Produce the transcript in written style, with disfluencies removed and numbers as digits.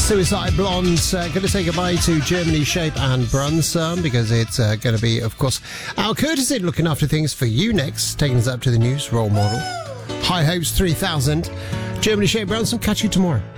Suicide Blondes going to say goodbye to Germany, Shape and Brunson because it's going to be, of course, our courtesy looking after things for you next. Taking us up to the news, Role Model. High Hopes 3000. Germany, Shape, Brunson. Catch you tomorrow.